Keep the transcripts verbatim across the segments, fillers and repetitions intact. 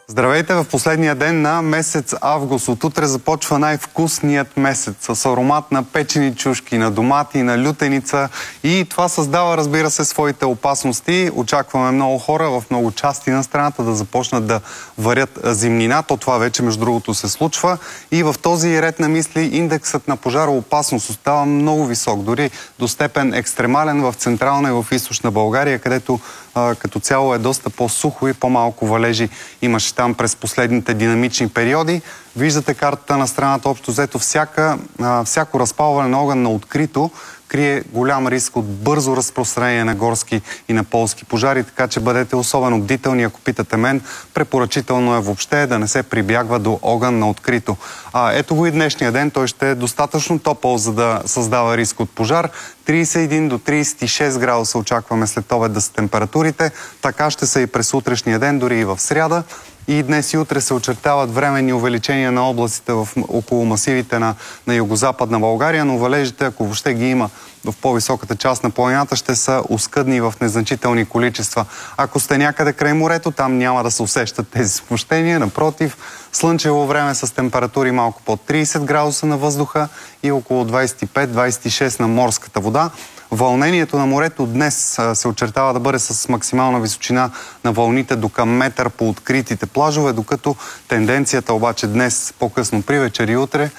Здравейте в последния ден на месец август. От утре започва най-вкусният месец с аромат на печени чушки, на домати, на лютеница и това създава, разбира се, своите опасности. Очакваме много хора в много части на страната да започнат да варят зимнина. То това вече, между другото, се случва. И в този ред на мисли индексът на пожароопасност остава много висок, дори до степен екстремален в Централна и в Източна България, където а, като цяло е доста по-сухо и по-малко валежи имаше там през последните динамични периоди. Виждате картата на страната, общо взето всяка, а, всяко разпалване на огън на открито крие голям риск от бързо разпространение на горски и на полски пожари, така че бъдете особено бдителни. Ако питате мен, препоръчително е въобще да не се прибягва до огън на открито. А, ето го и днешния ден. Той ще е достатъчно топъл, за да създава риск от пожар. тридесет и един до тридесет и шест градуса очакваме след обед да са температурите. Така ще са и през утрешния ден, дори и в сряда. И днес и утре се очертават временни увеличения на областите в, около масивите на, на югозападна България, но валежите, ако въобще ги има в по-високата част на планината, ще са оскъдни в незначителни количества. Ако сте някъде край морето, там няма да се усещат тези смущения. Напротив, слънчево време с температури малко под тридесет градуса на въздуха и около двадесет и пет до двадесет и шест на морската вода. Вълнението на морето днес се очертава да бъде с максимална височина на вълните до към метър по откритите плажове, докато тенденцията обаче днес, по-късно при вечер и утре,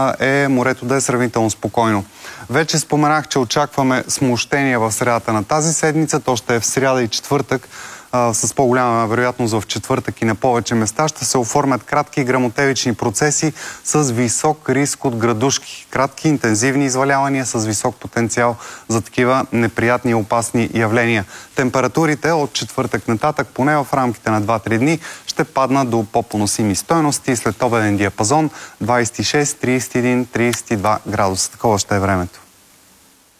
е морето да е сравнително спокойно. Вече споменах, че очакваме смущения в средата на тази седмица. То ще е в сряда и четвъртък. С по-голяма вероятност в четвъртък и на повече места ще се оформят кратки грамотевични процеси с висок риск от градушки. Кратки, интензивни извалявания с висок потенциал за такива неприятни и опасни явления. Температурите от четвъртък нататък, поне в рамките на два-три дни, ще паднат до по-поносими стойности. След обеден диапазон двадесет и шест, тридесет и един, тридесет и два градуса. Такова ще е времето.